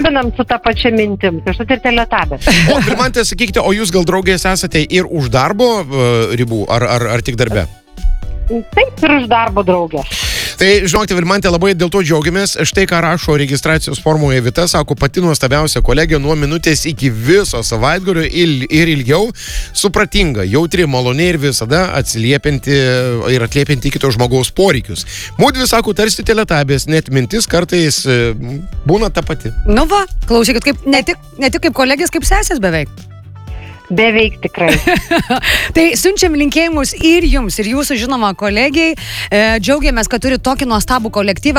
skambinam su tą pačią mintim. Tai štai ir teletabės. O, Vilmante, sakykite, o jūs gal draugės esate ir už darbo ribų, ar tik darbe? Taip, ir už darbo draugės. Tai, žinokite, Vilmante, labai dėl to džiaugiamės. Štai ką rašo registracijos formoje Vita, sako, pati nuostabiausia kolegė nuo minutės iki viso savaitgalio ir ilgiau, supratinga, jautri, maloni ir visada atliepianti kito žmogaus poreikius. Mūdvi, sako, tarsi teletabės, net mintis kartais būna ta pati. Nu va, klausykit, kaip, ne tik kaip kolegės, kaip sesės beveik. Beveik tikrai. Tai siunčiam linkėjimus ir jums, ir jūsų žinoma kolegiai. Džiaugiamės, kad turi tokį nuostabų kolektyvą.